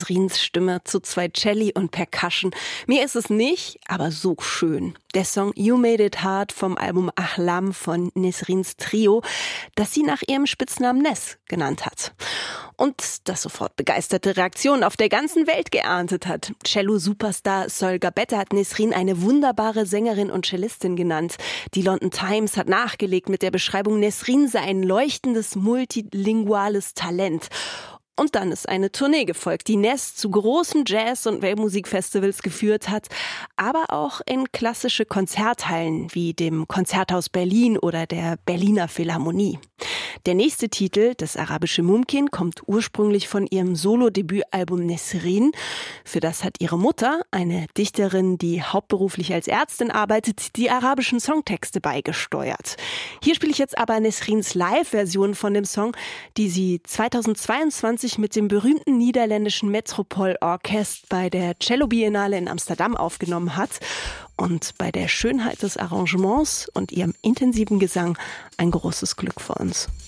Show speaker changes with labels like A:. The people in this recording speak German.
A: Nesrins Stimme zu 2 Celli und Percussion. Mir ist es nicht, aber so schön. Der Song You Made It Hard vom Album Ahlam von Nesrins Trio, das sie nach ihrem Spitznamen Nes genannt hat. Und das sofort begeisterte Reaktionen auf der ganzen Welt geerntet hat. Cello-Superstar Sol Gabetta hat Nesrin eine wunderbare Sängerin und Cellistin genannt. Die London Times hat nachgelegt mit der Beschreibung, Nesrin sei ein leuchtendes, multilinguales Talent. Und dann ist eine Tournee gefolgt, die Nes zu großen Jazz- und Weltmusikfestivals geführt hat, aber auch in klassische Konzerthallen wie dem Konzerthaus Berlin oder der Berliner Philharmonie. Der nächste Titel, Das arabische Mumkin, kommt ursprünglich von ihrem Solo-Debütalbum Nesrin. Für das hat ihre Mutter, eine Dichterin, die hauptberuflich als Ärztin arbeitet, die arabischen Songtexte beigesteuert. Hier spiele ich jetzt aber Nesrins Live-Version von dem Song, die sie 2022 mit dem berühmten niederländischen Metropol Orkest bei der Cello Biennale in Amsterdam aufgenommen hat und bei der Schönheit des Arrangements und ihrem intensiven Gesang ein großes Glück für uns.